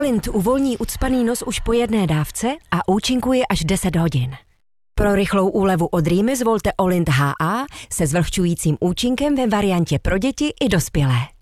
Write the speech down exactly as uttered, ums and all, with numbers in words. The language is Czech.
Olint uvolní ucpaný nos už po jedné dávce a účinkuje až deset hodin. Pro rychlou úlevu od rýmy zvolte Olint H A se zvlhčujícím účinkem ve variantě pro děti i dospělé.